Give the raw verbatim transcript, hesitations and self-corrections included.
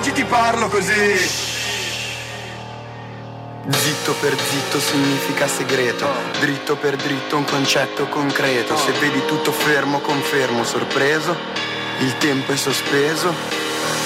Oggi ti parlo così. Zitto per zitto significa segreto, dritto per dritto un concetto concreto. Se vedi tutto fermo, confermo, sorpreso, il tempo è sospeso.